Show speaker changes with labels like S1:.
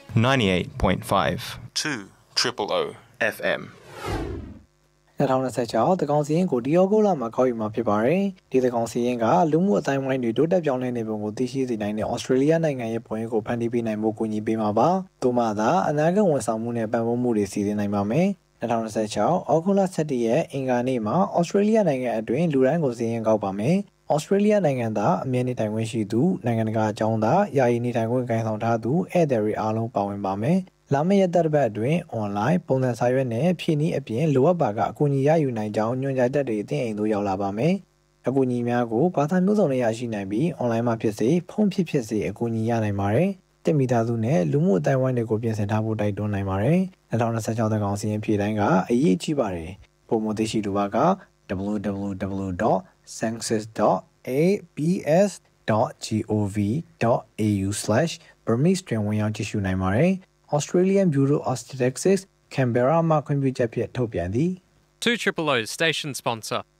S1: 98.5 200 FM
S2: 2026တကောင်စီရင်ကိုဒီယောဂိုလာမှာခေါ်ယူမှာဖြစ်ပါတယ်။ဒီတကောင်စီရင်ကလူမှုအတိုင်းဝိုင်းတွေတိုးတက်ပြောင်းလဲနေပုံကိုသိရှိစေနိုင်တဲ့ဩစတြေးလျနိုင်ငံရဲ့ပုံရိပ်ကိုဖန်တီးပေးနိုင်ဖို့ကူညီပေးမှာပါ။သို့မှသာအနာဂတ်ဝန်ဆောင်မှုနဲ့ပံ့ပိုးမှုတွေစီစဉ်နိုင်ပါမယ်။2026ဩဂုတ်လ17ရက်အင်္ဂါနေ့မှာဩစတြေးလျနိုင်ငံအတွင်းလူတိုင်းကိုစီရင်ကောက်ပါမယ်။ဩစတြေးလျနိုင်ငံသားအမြဲနေထိုင်ခွင့်ရှိသူနိုင်ငံတကာအကြောင်းသားယာယီနေထိုင်ခွင့်ကိုင်ဆောင်ထားသူဧည့်သည်တွေအားလုံးပါဝင်ပါမယ်။လာမယ့်ရက်သက်တစ်ပတ်အတွင်းအွန်လိုင်းပုံစံစာရွက်နဲ့ဖြည့်နည်းအပြင်လိုအပ်ပါကအကူအညီရယူနိုင်ကြောင်းညွှန်ကြားချက်တွေအသင်းအိမ်သို့ရောက်လာပါမယ်။အကူအညီများကိုဘာသာမျိုးစုံနဲ့ရရှိနိုင်ပြီးအွန်လိုင်းမှာဖြစ်စေဖုန်းဖြစ်စေအကူအညီရနိုင်ပါတယ်။တင်မိသားစုနဲ့လူမှုအတိုင်းဝိုင်းတွေကိုပြင်ဆင်ထားဖို့တိုက်တွန်းနိုင်ပါတယ်။2026တကောင်စီရင်ဖြည့်တိုင်းကအရေးကြီးပါတယ်။ပုံမှန်သိရှိလိုပါက www.census.abs.gov.au/Burmese တွင်ဝင်ရောက်ကြည့်ရှုနိုင်ပါတယ်။ Australian Bureau of Statistics Canberra မှခွင့်ပြုချက်ဖြင့်ထုတ်ပြန်သည်
S3: 200 station sponsor